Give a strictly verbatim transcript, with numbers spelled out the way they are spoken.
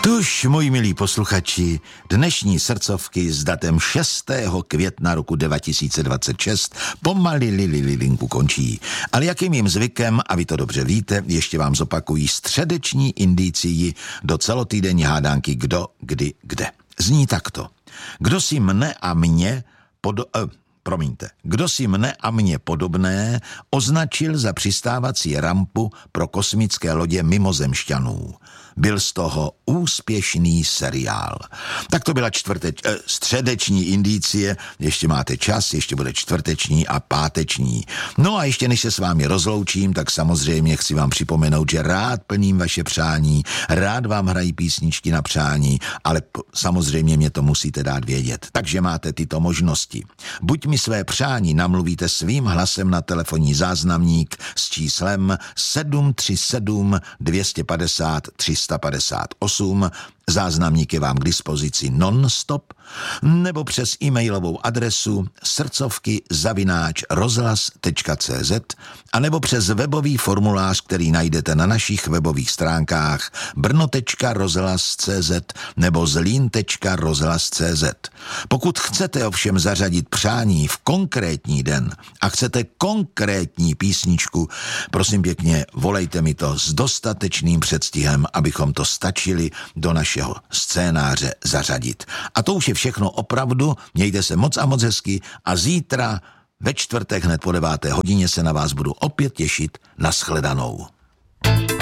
Tuž, moji milí posluchači, dnešní srdcovky s datem šestého května roku dva tisíce dvacet šest pomali lilinku končí. Ale jak je mým zvykem, a vy to dobře víte, ještě vám zopakují středeční indicii do celotýdenní hádánky Kdo, kdy, kde. Zní takto. Kdo si mne a mě pod... Eh, promiňte. Kdo si mne a mě podobné označil za přistávací rampu pro kosmické lodě mimozemšťanů. Byl z toho úspěšný seriál. Tak to byla čtvrteč, eh, středeční indicie, ještě máte čas, ještě bude čtvrteční a páteční. No a ještě než se s vámi rozloučím, tak samozřejmě chci vám připomenout, že rád plním vaše přání, rád vám hrají písničky na přání, ale p- samozřejmě mě to musíte dát vědět. Takže máte tyto možnosti. Buď mi své přání namluvíte svým hlasem na telefonní záznamník s číslem sedm tři sedm dvě pět nula tři padesát osm, záznamník je vám k dispozici non-stop, nebo přes e-mailovou adresu srdcovky zavináč rozhlas tečka cé zet a nebo přes webový formulář, který najdete na našich webových stránkách brno tečka rozhlas tečka cé zet nebo zlín tečka rozhlas tečka cé zet. Pokud chcete ovšem zařadit přání v konkrétní den a chcete konkrétní písničku, prosím pěkně, volejte mi to s dostatečným předstihem, abychom to stačili do našeho scénáře zařadit. A to už je všechno opravdu, mějte se moc a moc hezky a zítra ve čtvrtek hned po deváté hodině se na vás budu opět těšit. Nashledanou.